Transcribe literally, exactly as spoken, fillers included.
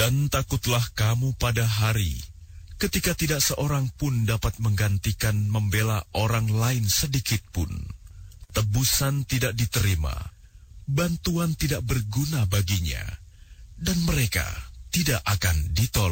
Dan takutlah kamu pada hari ketika tidak seorang pun dapat menggantikan membela orang lain sedikit pun. Tebusan tidak diterima, bantuan tidak berguna baginya, dan mereka tidak akan ditolong.